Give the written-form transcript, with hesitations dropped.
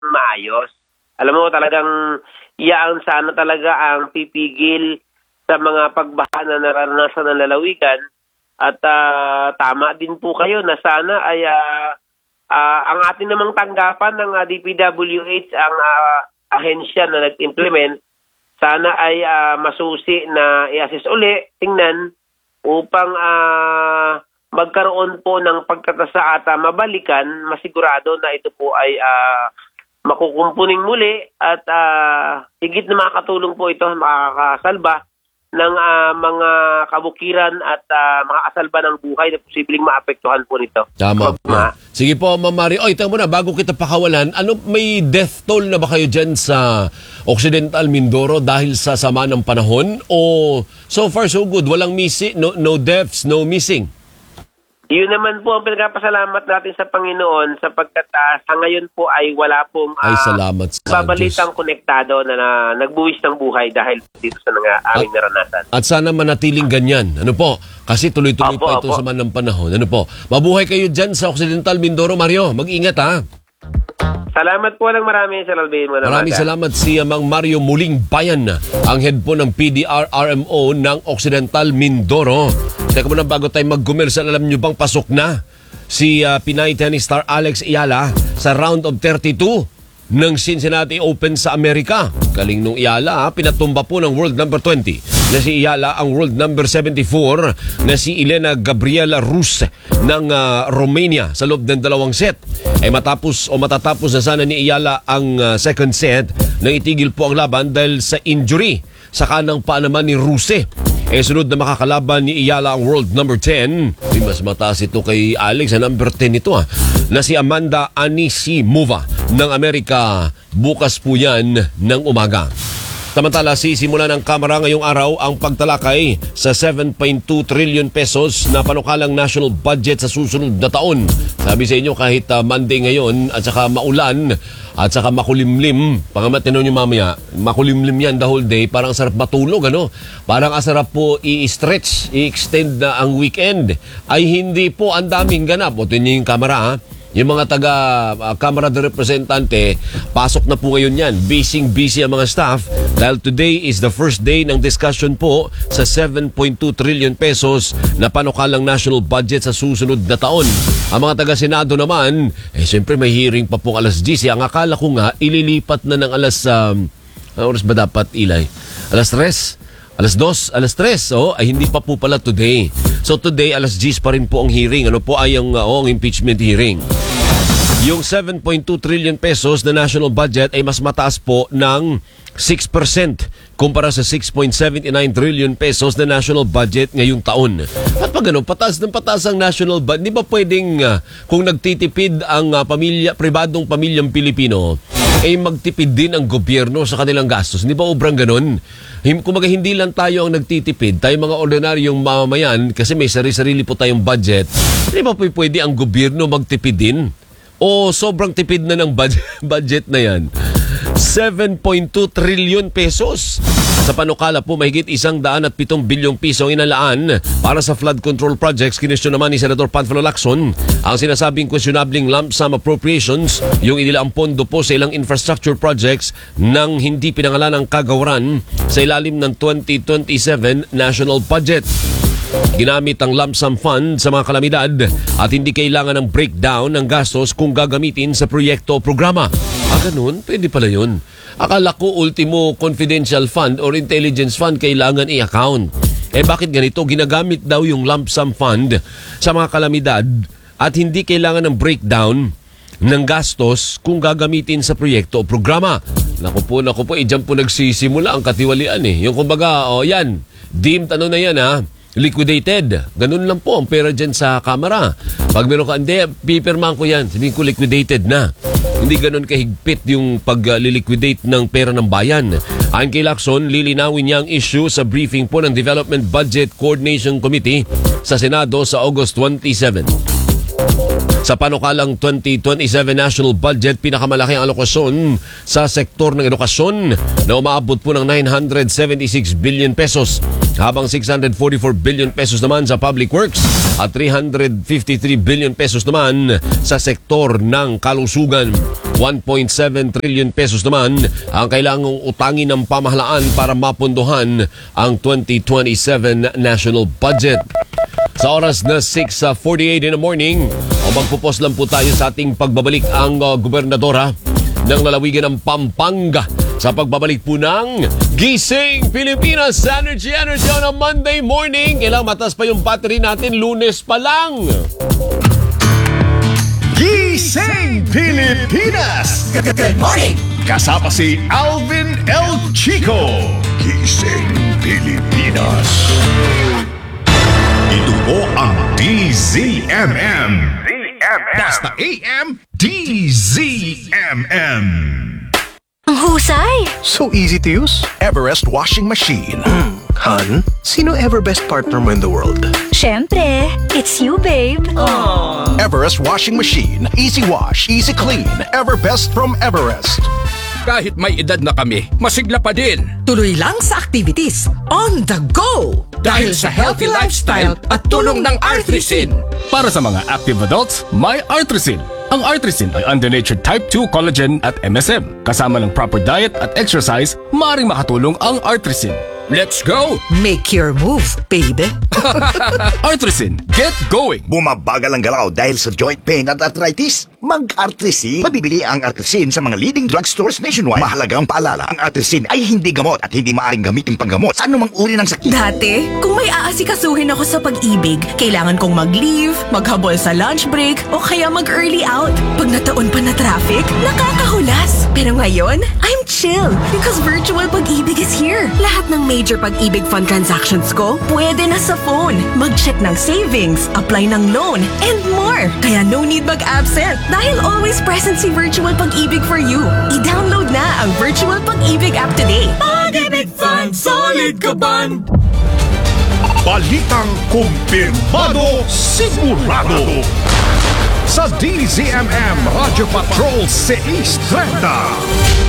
maayos. Alam mo, talagang iyaan sana talaga ang pipigil sa mga pagbaha na naranasan ng lalawigan. At tama din po kayo na sana ay ang ating namang tanggapan ng DPWH, ang ahensya na nag-implement, sana ay masusi na i-assess uli, tingnan, upang magkaroon po ng pagtatasa at mabalikan, masigurado na ito po ay makukumpuning muli at higit na makakatulong po ito, makakasalba ng mga kabukiran at makakasalba ng buhay na posibleng maapektuhan po nito. Tama po. Sige po, Ma'am Mari. Oy, tama muna, bago kita pakawalan, may death toll na ba kayo dyan sa Occidental Mindoro dahil sa sama ng panahon? O so far so good, walang no deaths, no missing? Yun naman po ang pinagpapasalamat natin sa Panginoon sapagkat sa ngayon po ay wala pong salamat sa babalitang konektado na nagbuwis ng buhay dahil dito sa aming naranasan. At sana manatiling ganyan. Ano po? Kasi tuloy-tuloy pa ito sa man ng panahon. Ano po? Mabuhay kayo dyan sa Occidental Mindoro, Mario. Mag-ingat ha. Salamat po ng marami, Sir Alvin. Maraming salamat si Mang Mario Muling Bayan, ang head po ng PDR-RMO ng Occidental Mindoro. Teka muna, bago tayo mag-commercial, alam nyo bang pasok na si Pinay tennis star Alex Ayala sa round of 32 ng Cincinnati Open sa Amerika. Galing nung Ayala, pinatumba po ng world number 20 na si Ayala ang world number 74 na si Elena Gabriela Rus ng Romania sa loob ng 2 set. Matatapos na sana ni Ayala ang second set nang itigil po ang laban dahil sa injury sa kanang paa naman ni Ruse. Sunod na makakalaban ni Ayala ang world number 10. Mas mataas ito kay Alex, number 10 ito na si Amanda Anisimova ng Amerika. Bukas po yan ng umaga. Samantala, sisimula ng Kamara ngayong araw ang pagtalakay sa 7.2 trillion pesos na panukalang national budget sa susunod na taon. Sabi sa inyo, kahit Monday ngayon at saka maulan at saka makulimlim, pangamatino nyo mamaya, makulimlim yan the whole day, parang sarap matulog, ano? Parang asarap po i-stretch, i-extend na ang weekend. Ay hindi po ang daming ganap. O yun yung Kamara, ha? Yung mga taga-Kamara de Representante, pasok na po ngayon yan. Busy ang mga staff dahil today is the first day ng discussion po sa 7.2 trillion pesos na panukalang national budget sa susunod na taon. Ang mga taga-Senado naman, siyempre may hearing pa pong alas 10. Ang akala ko nga, ililipat na ng alas... oras ba dapat, Eli? Alas 3? Alas 2, alas 3, ay hindi pa po pala today. So today, alas 10 pa rin po ang hearing. Ano po ay ang impeachment hearing? Yung 7.2 trillion pesos na national budget ay mas mataas po ng 6% kumpara sa 6.79 trillion pesos na national budget ngayong taon. At pag pataas ng pataas ang national budget, di ba pwedeng kung nagtitipid ang pribadong pamilyang Pilipino, magtipid din ang gobyerno sa kanilang gastos? Hindi ba obrang ganun? Kumaga hindi lang tayo ang nagtitipid, tayo mga ordinaryong mamamayan kasi may sarili-sarili po tayong budget. Hindi ba pwede ang gobyerno magtipid din? O sobrang tipid na ng budget na yan? 7.2 trillion pesos. Sa panukala po, mahigit 107 bilyong piso ang inalaan para sa flood control projects. Kinestyon naman ni Senator Panfilo Lacson ang sinasabing questionabling lump sum appropriations, yung inilaang pondo po sa ilang infrastructure projects nang hindi pinangalan ng kagawaran sa ilalim ng 2027 national budget. Ginamit ang lump sum fund sa mga kalamidad at hindi kailangan ng breakdown ng gastos kung gagamitin sa proyekto o programa. Ganun? Pwede pala yun. Akala ko ultimo confidential fund or intelligence fund kailangan i-account. Bakit ganito? Ginagamit daw yung lump sum fund sa mga kalamidad at hindi kailangan ng breakdown ng gastos kung gagamitin sa proyekto o programa. Naku po, dyan po nagsisimula ang katiwalian Yung kumbaga, yan, deemed na yan liquidated. Ganun lang po ang pera dyan sa Kamara. Pag meron ka, hindi, pipirmahan ko yan. Sabihin ko liquidated na. Hindi ganun kahigpit yung pag-liquidate ng pera ng bayan. Ayon kay Lacson, lilinawin niya ang issue sa briefing po ng Development Budget Coordination Committee sa Senado sa August 27. Sa panukalang 2027 national budget, pinakamalaki ang alokasyon sa sektor ng edukasyon na umaabot po ng 976 billion pesos, habang 644 billion pesos naman sa public works at 353 billion pesos naman sa sektor ng kalusugan. 1.7 trillion pesos naman ang kailangang utangin ng pamahalaan para mapunduhan ang 2027 national budget. Sa oras na 6:48 in the morning, magpupos lang po tayo sa ating pagbabalik ang gobernadora ng lalawigan ng Pampanga sa pagbabalik po ng Gising Pilipinas Energy on a Monday morning. Kailangan matas pa yung battery natin, Lunes pa lang. Gising Pilipinas! Good morning! Kasama si Alvin El Chico. Gising Pilipinas. Ito po ang DZMM. Basta AM, DZMM. Ang husay! So easy to use. Everest washing machine. Han, sino ever best partner mo in the world? Siyempre, it's you, babe. Everest washing machine. Easy wash, easy clean. Everbest from Everest. Kahit may edad na kami, masigla pa din. Tuloy lang sa activities. On the go! Dahil sa healthy lifestyle at tulong ng Artrisin. Para sa mga active adults, may Artrisin. Ang Artrisin ay under nature type 2 collagen at MSM. Kasama ng proper diet at exercise, maaaring makatulong ang Artrisin. Let's go! Make your move, baby. Artrisin, get going! Bumabagal ang galaw dahil sa joint pain at arthritis? Mag-Artrisin. Mabibili ang Artrisin sa mga leading drugstores nationwide. Mahalagang paalala, ang Artrisin ay hindi gamot at hindi maaaring gamitin panggamot sa anumang uri ng sakit. Dati, kung may aasikasuhin ako sa pag-ibig, kailangan kong mag-leave, maghabol sa lunch break, o kaya mag-early out. Pag nataon pa na traffic, nakakahulas. Pero ngayon, I'm chill because virtual pag-ibig is here. Lahat ng major pag-ibig fund transactions ko, pwede na sa phone. Mag-check ng savings, apply ng loan, and more. Kaya no need mag-absent dahil always present si Virtual Pag-ibig for you. I-download na ang Virtual Pag-ibig app today. Pag-ibig Fund, solid ka ban! Balitang kumpirmado, sigurado. Sa DZMM Radio Patrol 630.